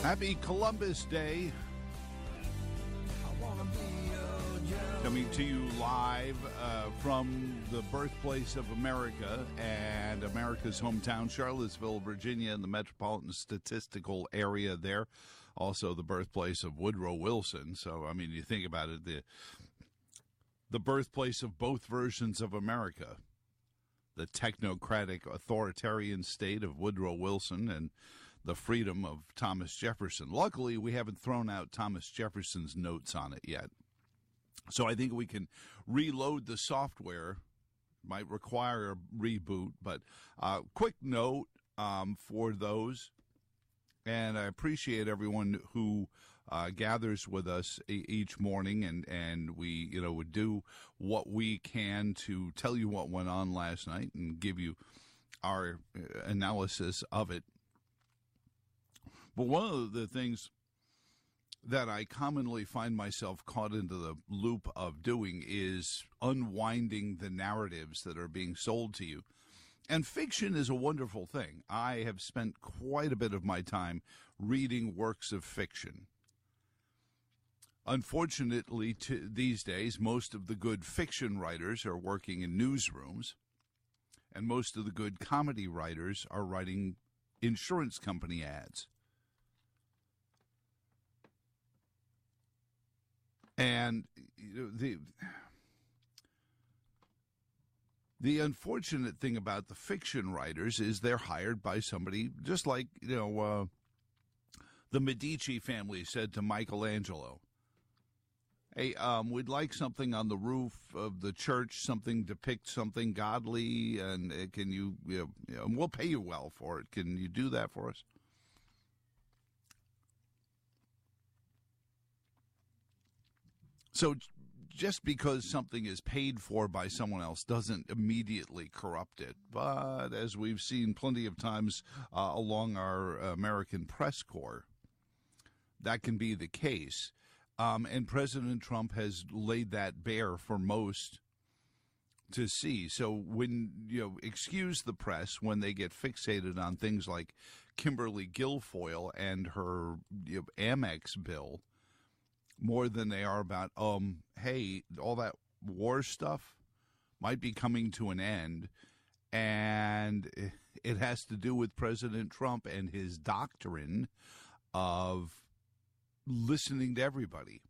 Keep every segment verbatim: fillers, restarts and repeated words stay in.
Happy Columbus Day. Coming to you live uh, from the birthplace of America and America's hometown, Charlottesville, Virginia, in the metropolitan statistical area there. Also the birthplace of Woodrow Wilson. So, I mean, you think about it, the the birthplace of both versions of America. The technocratic authoritarian state of Woodrow Wilson and the freedom of Thomas Jefferson. Luckily, we haven't thrown out Thomas Jefferson's notes on it yet. So I think we can reload the software. Might require a reboot, but uh, quick note um, for those. And I appreciate everyone who uh, gathers with us e- each morning, and, and we, you know, would do what we can to tell you what went on last night and give you our analysis of it. But one of the things that I commonly find myself caught into the loop of doing is unwinding the narratives that are being sold to you. And fiction is a wonderful thing. I have spent quite a bit of my time reading works of fiction. Unfortunately, to these days, most of the good fiction writers are working in newsrooms, and most of the good comedy writers are writing insurance company ads. And you know, the the unfortunate thing about the fiction writers is they're hired by somebody just like, you know, uh, the Medici family said to Michelangelo, hey, um, we'd like something on the roof of the church, something depict something godly, and uh, can you, you know, you know, we'll pay you well for it. Can you do that for us? So just because something is paid for by someone else doesn't immediately corrupt it. But as we've seen plenty of times uh, along our American press corps, that can be the case. Um, and President Trump has laid that bare for most to see. So when, you know, excuse the press when they get fixated on things like Kimberly Guilfoyle and her, you know, Amex bill, more than they are about, um, hey, all that war stuff might be coming to an end, and it has to do with President Trump and his doctrine of listening to everybody.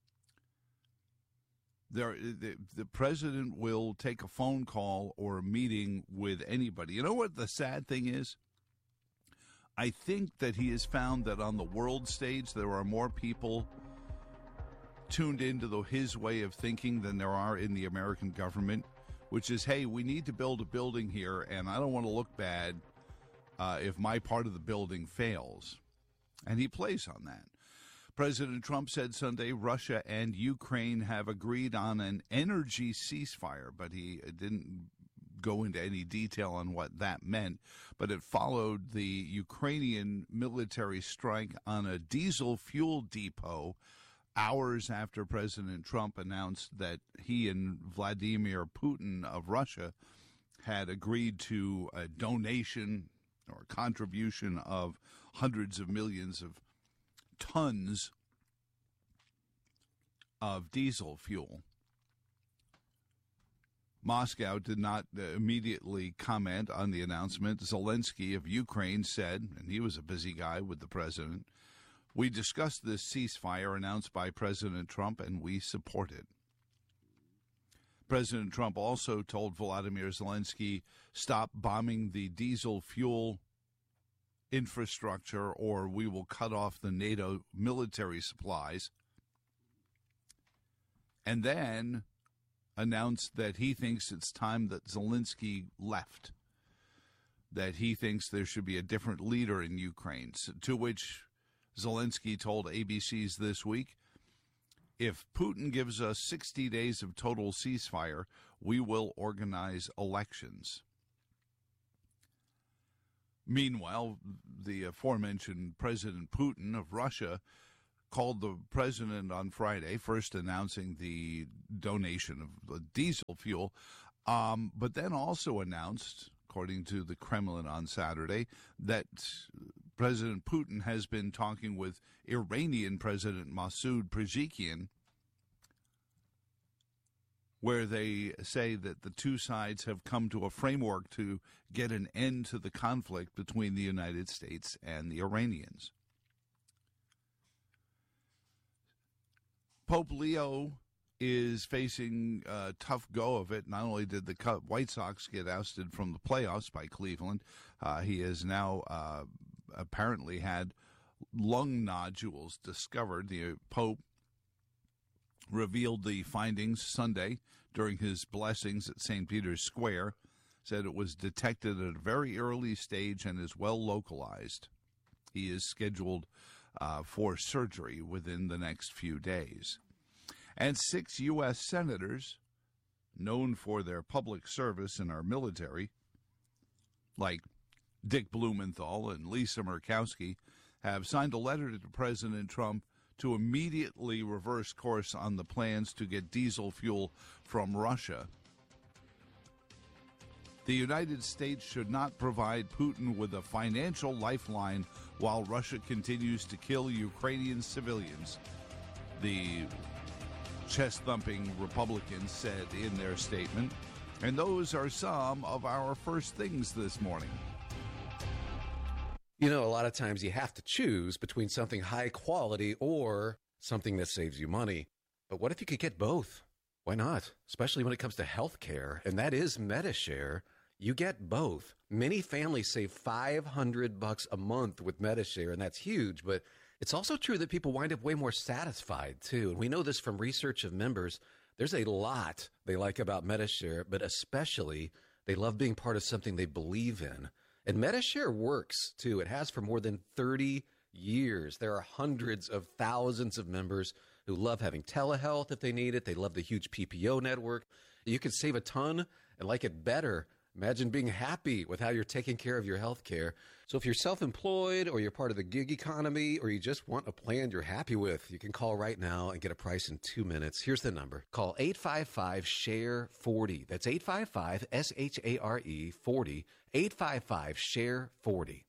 There, the, the president will take a phone call or a meeting with anybody. You know what the sad thing is? I think that he has found that on the world stage there are more people tuned into the, his way of thinking than there are in the American government, which is, hey, we need to build a building here, and I don't want to look bad uh, if my part of the building fails. And he plays on that. President Trump said Sunday Russia and Ukraine have agreed on an energy ceasefire, but he didn't go into any detail on what that meant. But it followed the Ukrainian military strike on a diesel fuel depot hours after President Trump announced that he and Vladimir Putin of Russia had agreed to a donation or contribution of hundreds of millions of tons of diesel fuel. Moscow did not uh, immediately comment on the announcement. Zelensky of Ukraine said, and he was a busy guy with the president, we discussed this ceasefire announced by President Trump, and we support it. President Trump also told Volodymyr Zelensky, stop bombing the diesel fuel infrastructure or we will cut off the NATO military supplies. And then announced that he thinks it's time that Zelensky left, that he thinks there should be a different leader in Ukraine, to which Zelensky told A B C's This Week, if Putin gives us sixty days of total ceasefire, we will organize elections. Meanwhile, the aforementioned President Putin of Russia called the president on Friday, first announcing the donation of diesel fuel, um, but then also announced, according to the Kremlin on Saturday, that President Putin has been talking with Iranian President Masoud Pezeshkian, where they say that the two sides have come to a framework to get an end to the conflict between the United States and the Iranians. Pope Leo is facing a tough go of it. Not only did the White Sox get ousted from the playoffs by Cleveland, uh, he has now uh, apparently had lung nodules discovered. The Pope revealed the findings Sunday during his blessings at Saint Peter's Square, said it was detected at a very early stage and is well localized. He is scheduled uh, for surgery within the next few days. And six U S senators, known for their public service in our military, like Dick Blumenthal and Lisa Murkowski, have signed a letter to President Trump to immediately reverse course on the plans to get diesel fuel from Russia. The United States should not provide Putin with a financial lifeline while Russia continues to kill Ukrainian civilians, the chest-thumping Republicans said in their statement. And those are some of our first things this morning. You know, a lot of times you have to choose between something high quality or something that saves you money. But what if you could get both? Why not? Especially when it comes to health care, and that is Medi-Share. You get both. Many families save five hundred bucks a month with Medi-Share, and that's huge. But it's also true that people wind up way more satisfied, too. And we know this from research of members. There's a lot they like about Medi-Share, but especially they love being part of something they believe in. And Medi-Share works, too. It has for more than thirty years. There are hundreds of thousands of members who love having telehealth if they need it. They love the huge P P O network. You can save a ton and like it better. Imagine being happy with how you're taking care of your health care. So if you're self-employed or you're part of the gig economy or you just want a plan you're happy with, you can call right now and get a price in two minutes. Here's the number. Call eight five five, S H A R E, forty. That's eight five five, S H A R E, forty. eight five five, S H A R E, forty.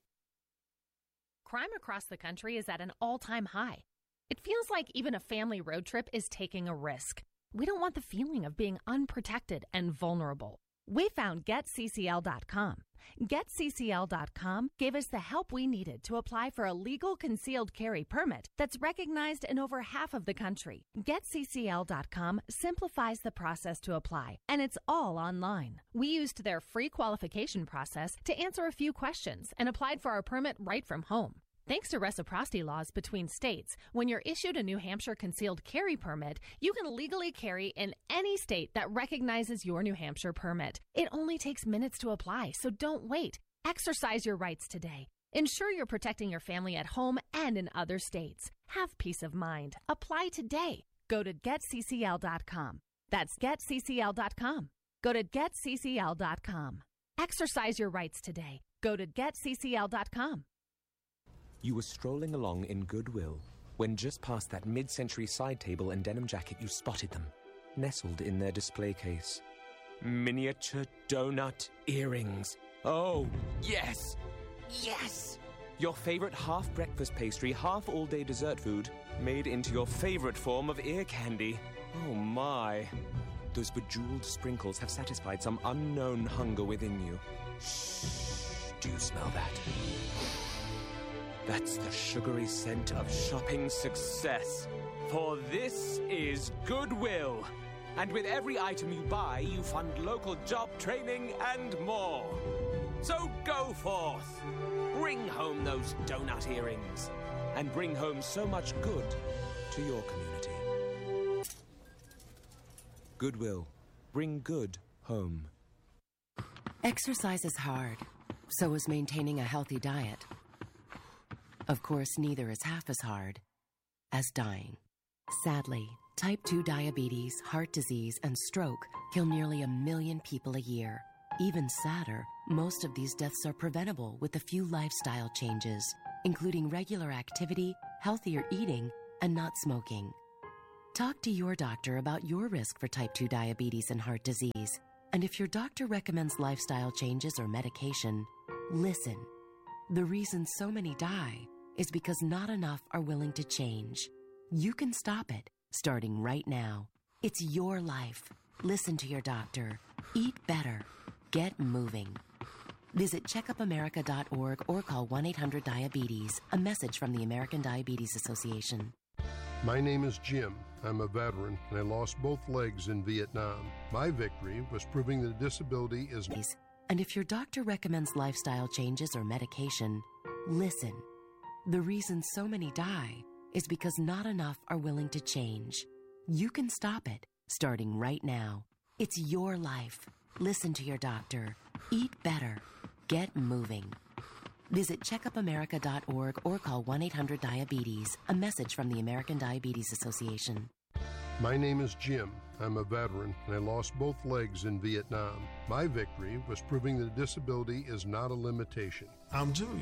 Crime across the country is at an all-time high. It feels like even a family road trip is taking a risk. We don't want the feeling of being unprotected and vulnerable. We found Get C C L dot com. Get C C L dot com gave us the help we needed to apply for a legal concealed carry permit that's recognized in over half of the country. Get C C L dot com simplifies the process to apply, and it's all online. We used their free qualification process to answer a few questions and applied for our permit right from home. Thanks to reciprocity laws between states, when you're issued a New Hampshire concealed carry permit, you can legally carry in any state that recognizes your New Hampshire permit. It only takes minutes to apply, so don't wait. Exercise your rights today. Ensure you're protecting your family at home and in other states. Have peace of mind. Apply today. Go to Get C C L dot com. That's Get C C L dot com. Go to Get C C L dot com. Exercise your rights today. Go to Get C C L dot com. You were strolling along in Goodwill when just past that mid-century side table and denim jacket you spotted them, nestled in their display case. Miniature donut earrings. Oh, yes! Yes! Your favorite half-breakfast pastry, half-all-day dessert food, made into your favorite form of ear candy. Oh, my. Those bejeweled sprinkles have satisfied some unknown hunger within you. Shh. Do you smell that? That's the sugary scent of shopping success. For this is Goodwill. And with every item you buy, you fund local job training and more. So go forth. Bring home those donut earrings. And bring home so much good to your community. Goodwill. Bring good home. Exercise is hard. So is maintaining a healthy diet. Of course, neither is half as hard as dying. Sadly, type two diabetes, heart disease, and stroke kill nearly a million people a year. Even sadder, most of these deaths are preventable with a few lifestyle changes, including regular activity, healthier eating, and not smoking. Talk to your doctor about your risk for type two diabetes and heart disease. And if your doctor recommends lifestyle changes or medication, listen. The reason so many die is because not enough are willing to change. You can stop it, starting right now. It's your life. Listen to your doctor. Eat better. Get moving. Visit checkup america dot org or call one eight hundred diabetes. A message from the American Diabetes Association. My name is Jim. I'm a veteran, and I lost both legs in Vietnam. My victory was proving that a disability is... And if your doctor recommends lifestyle changes or medication, listen. The reason so many die is because not enough are willing to change. You can stop it, starting right now. It's your life. Listen to your doctor. Eat better. Get moving. Visit checkup america dot org or call one eight hundred diabetes. A message from the American Diabetes Association. My name is Jim. I'm a veteran, and I lost both legs in Vietnam. My victory was proving that a disability is not a limitation. I'm Julius.